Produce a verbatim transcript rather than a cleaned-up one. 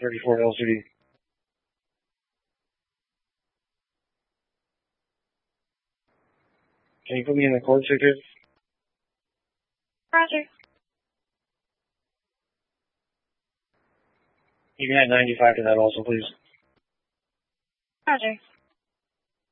thirty-four L C D. Can you put me in the court ticket? Roger. You can add ninety-five to that also, please. Roger.